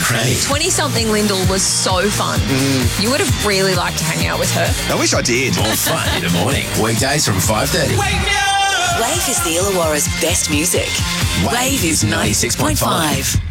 Cranny. 20-something Lyndall was so fun. You would have really liked to hang out with her. I wish I did. More fun in the morning. Weekdays from 5:30. Wake me up! Wave is the Illawarra's best music. Wave is 96.5.